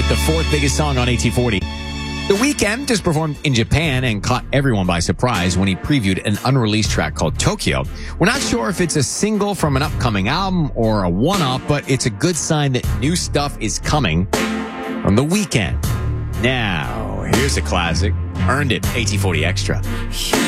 the fourth biggest song on AT40. The Weeknd just performed in Japan and caught everyone by surprise when he previewed an unreleased track called Tokyo. We're not sure if it's a single from an upcoming album or a one-off, but it's a good sign that new stuff is coming from The Weeknd. Now, here's a classic. Earned It, AT40 Extra.